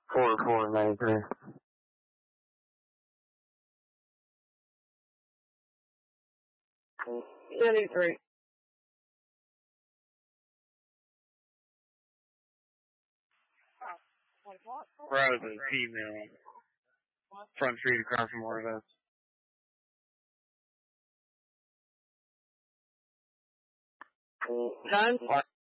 4493. 73. Rose is female. Front street across from Orvis. 9